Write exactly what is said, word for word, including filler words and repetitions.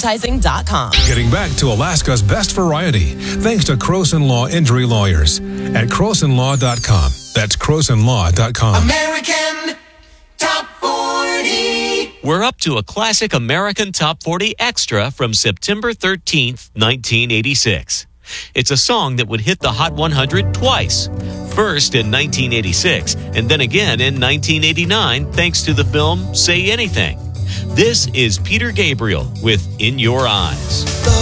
advertising dot com. Getting back to Alaska's best variety, thanks to Croson Law Injury Lawyers at croson law dot com. That's croson law dot com. American Top forty. We're up to a classic American Top forty Extra from September thirteenth, nineteen eighty-six. It's a song that would hit the Hot one hundred twice. First in nineteen eighty-six, and then again in nineteen eighty-nine, thanks to the film Say Anything. This is Peter Gabriel with In Your Eyes.